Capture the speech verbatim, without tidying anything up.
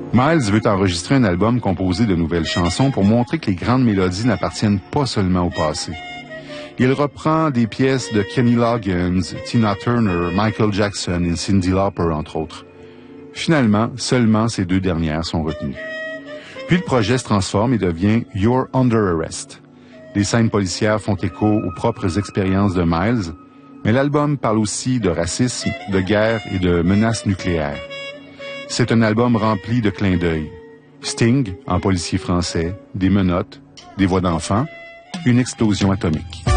Miles veut enregistrer un album composé de nouvelles chansons pour montrer que les grandes mélodies n'appartiennent pas seulement au passé. Il reprend des pièces de Kenny Loggins, Tina Turner, Michael Jackson et Cyndi Lauper, entre autres. Finalement, seulement ces deux dernières sont retenues. Puis le projet se transforme et devient You're Under Arrest. Les scènes policières font écho aux propres expériences de Miles, mais l'album parle aussi de racisme, de guerre et de menaces nucléaires. C'est un album rempli de clins d'œil. Sting, en policier français, des menottes, des voix d'enfants, une explosion atomique.